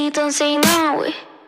Don't say no.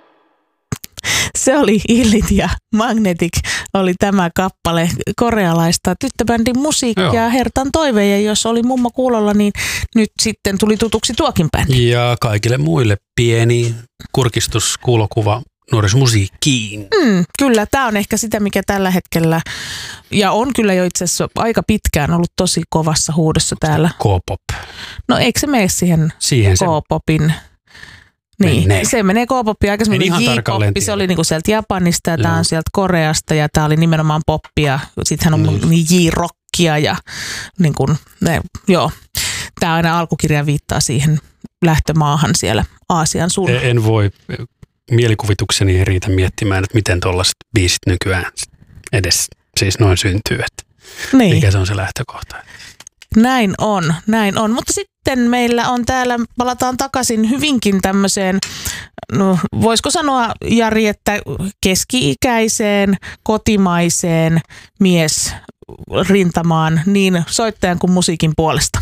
Se oli Illit ja Magnetic, oli tämä kappale korealaista tyttöbändin musiikkia ja Hertan toive. Ja jos oli mummo kuulolla, niin nyt sitten tuli tutuksi tuokin bändi. Ja kaikille muille pieni kurkistuskuulokuva nuorisomusiikkiin. Kyllä, tämä on ehkä sitä, mikä tällä hetkellä, ja on kyllä jo itse asiassa aika pitkään ollut tosi kovassa huudossa täällä. K-pop. No eikö se mene siihen K-popin? Niin, se menee K-popia. Aikaisemmin J-poppi, se oli niinku sieltä Japanista ja tämä on sieltä Koreasta ja tämä oli nimenomaan poppia. Sittenhän on J-rockia ja niin kuin, tämä aina alkukirja viittaa siihen lähtömaahan siellä Aasian suunnalla. En voi, mielikuvitukseni ei riitä miettimään, että miten tuollaiset biisit nykyään edes siis noin syntyy, että mikä se on se lähtökohta. Näin on. Mutta sitten meillä on täällä, palataan takaisin hyvinkin tämmöiseen, no, voisiko sanoa Jari, että keski-ikäiseen, kotimaiseen miesrintamaan niin soittajan kuin musiikin puolesta.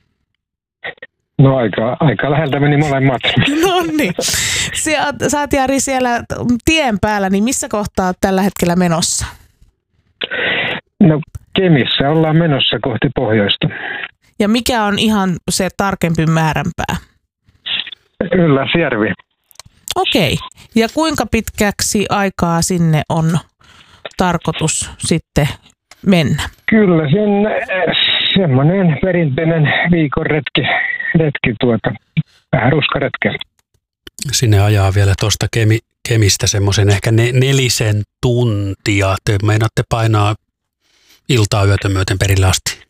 No aika läheltä meni molemmat. No niin. Sä oot Jari siellä tien päällä, niin missä kohtaa oot tällä hetkellä menossa? No Kemissä ollaan menossa kohti pohjoista. Ja mikä on ihan se tarkempi määränpää? Ylläsjärvi. Okei. Ja kuinka pitkäksi aikaa sinne on tarkoitus sitten mennä? Kyllä, semmoinen perinteinen viikon retki vähän ruskaretki. Sinne ajaa vielä tuosta Kemistä semmoisen ehkä 4 tuntia. Te meinaatte painaa iltaa yötä myöten perille asti.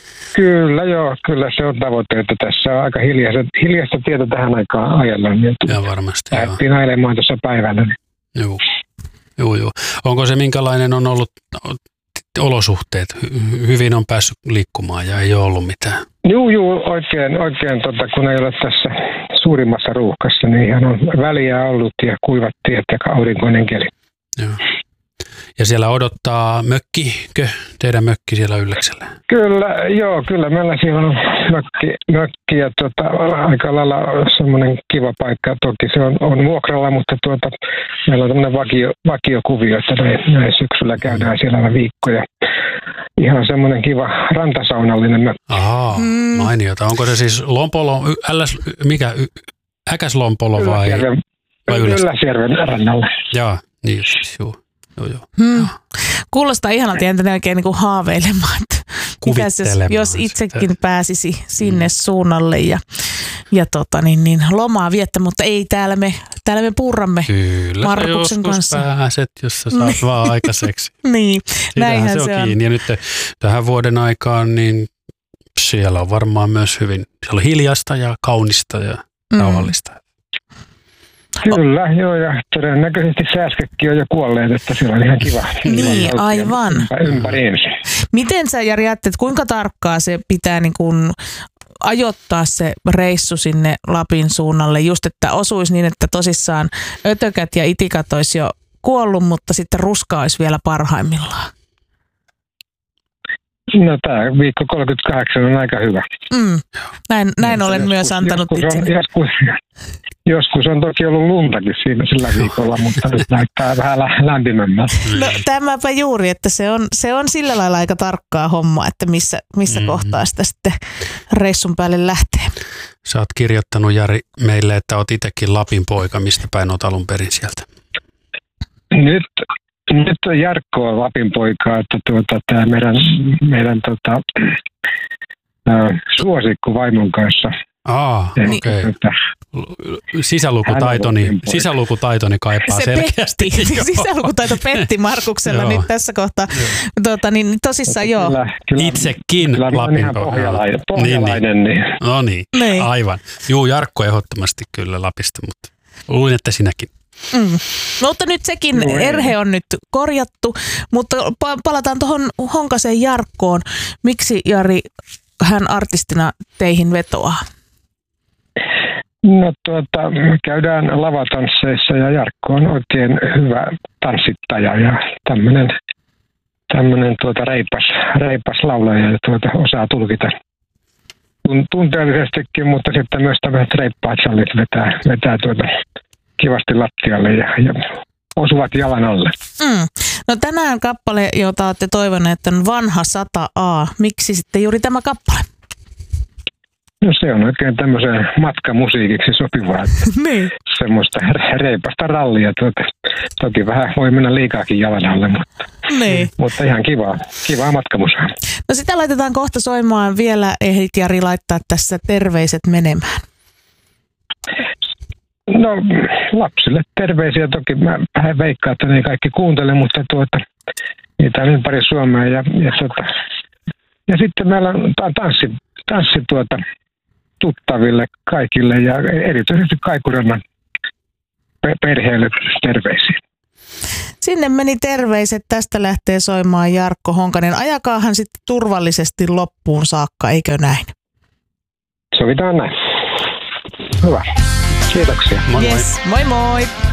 Kyllä se on tavoite, että tässä on aika hiljaista tietä tähän aikaan ajalla. Ja varmasti, lähdettiin ailemaan tuossa päivällä. Joo. Onko se minkälainen on ollut olosuhteet? Hyvin on päässyt liikkumaan ja ei ole ollut mitään? Joo, oikein kun ei ole tässä suurimmassa ruuhkassa, niin ihan on väliä ollut ja kuivat tiet ja aurinkoinen keli. Joo. Ja siellä odottaa mökkikö? Teidän mökki siellä Ylläksellä? Kyllä meillä siellä on mökki ja aika lailla semmoinen kiva paikka. Toki se on vuokralla, mutta meillä on tämmöinen vakiokuvio, että näin syksyllä käydään siellä viikkoja. Ihan semmoinen kiva rantasaunallinen mökki. Ahaa, mainiota. Onko se siis Lompolo, Äkäslompolo vai Ylläsjärven rannalla? Joo, niin joo. Kuulostaa ihanalta jäntä oikein niin kuin haaveilemaan, jos itsekin pääsisi sinne suunnalle ja lomaa viettä, mutta ei täällä me purramme Markuksen kanssa. Kyllä pääset, jos sä saat vaan aikaiseksi. Niin, näinhän se on kiinni. Ja nyt tähän vuoden aikaan, niin siellä on varmaan myös hyvin, siellä on hiljasta ja kaunista ja rauhallista. Kyllä, ja todennäköisesti sääskekin on jo kuolleet, että siellä on ihan kiva. Niin, aivan. Ympäriinsä. Miten sä Jari ajattelet, kuinka tarkkaa se pitää niin kuin ajoittaa se reissu sinne Lapin suunnalle, just että osuisi niin, että tosissaan ötökät ja itikat olisi jo kuollut, mutta sitten ruska olisi vielä parhaimmillaan? No tämä viikko 38 on aika hyvä. Näin olen myös antanut itseni. Joskus on toki ollut luntakin siinä sillä viikolla, mutta nyt näyttää vähän lämpimämmältä. No tämäpä juuri, että se on sillä lailla aika tarkkaa hommaa, että missä kohtaa sitä sitten reissun päälle lähtee. Sä oot kirjoittanut Jari meille, että oot itsekin Lapin poika. Mistä päin oot alun perin sieltä? Nyt on Jarkko on Lapin poika, että tämä meidän suosikko vaimon kanssa. Okei. Sisälukutaitoni kaipaa selkeästi. Sisälukutaito petti Markuksella nyt tässä kohtaa. Niin tosissaan joo. Kyllä, itsekin Lapin pohjalainen. No niin, aivan. Juu, Jarkko ehdottomasti kyllä Lapista, mutta luulin, että sinäkin. Mutta nyt sekin erhe on nyt korjattu, mutta palataan tuohon Honkasen Jarkkoon. Miksi Jari hän artistina teihin vetoaa? No me käydään lavatansseissa ja Jarkko on oikein hyvä tanssittaja ja tämmöinen reipas laulaja ja osaa tulkita tunteellisestikin, mutta sitten myös tämmöiset reippaat sallit vetää kivasti lattialle ja osuvat jalan alle. No tänään kappale, jota olette toivoneet, on Vanha 100A. Miksi sitten juuri tämä kappale? No se on oikein tämmöiseen matkamusiikiksi sopivaa. Niin. Semmoista reipasta rallia. Toki vähän voi mennä liikaakin jalan alle, mutta ihan kivaa matkamusaa. No sitä laitetaan kohta soimaan. Vielä ehdit Jari laittaa tässä terveiset menemään. No lapsille terveisiä toki. Mä vähän veikkaan, että ne kaikki kuuntele, mutta niitä on ympäri Suomea. Ja sitten meillä on tanssi tuttaville kaikille ja erityisesti Kaikurannan perheelle terveisiä. Sinne meni terveiset. Tästä lähtee soimaan Jarkko Honkanen. Ajakaahan sitten turvallisesti loppuun saakka, eikö näin? Sovitaan näin. Hyvä. Kiitoksia. Moi moi. Yes, moi moi.